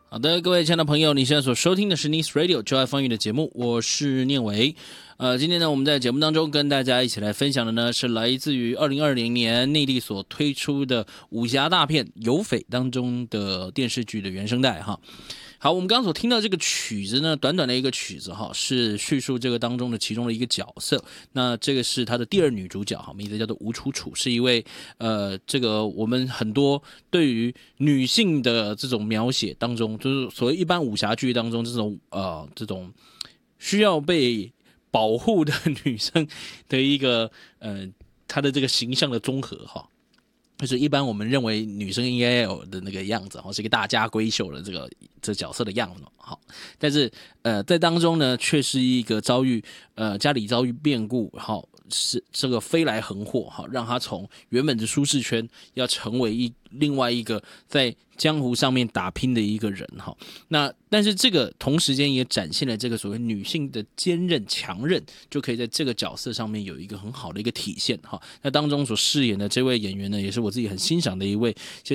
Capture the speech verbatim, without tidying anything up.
好的，各位亲爱的朋友，你现在所收听的是 Nice Radio 就爱风雨的节目，我是念维。呃，今天呢，我们在节目当中跟大家一起来分享的呢，是来自于二零二零年内地所推出的武侠大片《有匪》当中的电视剧的原声带哈。好，我们刚刚所听到这个曲子呢，短短的一个曲子哈，是叙述这个当中的其中的一个角色。那这个是他的第二女主角哈，名字叫做吴楚楚，是一位呃，这个我们很多对于女性的这种描写当中，就是所谓一般武侠剧当中这种呃这种需要被保护的女生的一个呃她的这个形象的综合哈。就是一般我们认为女生应该有的那个样子，是一个大家闺秀的这个这角色的样子，好，但是呃在当中呢，却是一个遭遇呃家里遭遇变故，好是这个飞来横祸，好让他从原本的舒适圈要成为一另外一个在江湖上面打拼的一个人哈。那但是这个同时间也展现了这个所谓女性的坚韧强韧，就可以在这个角色上面有一个很好的一个体现哈。那当中所饰演的这位演员呢，也是我自己很欣赏的一位。